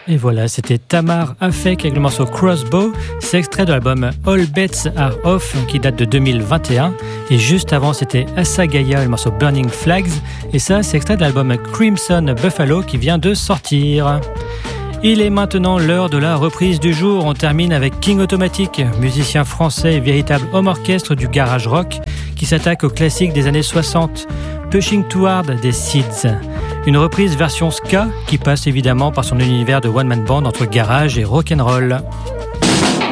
Et voilà, c'était Tamar Afek avec le morceau Crossbow. C'est extrait de l'album All Bets Are Off qui date de 2021. Et juste avant, c'était Asagaya, le morceau Burning Flags. Et ça, c'est extrait de l'album Crimson Buffalo qui vient de sortir. Il est maintenant l'heure de la reprise du jour. On termine avec King Automatic, musicien français et véritable homme orchestre du garage rock qui s'attaque aux classiques des années 60, Pushing Toward des Seeds. Une reprise version ska qui passe évidemment par son univers de one-man band entre garage et rock'n'roll.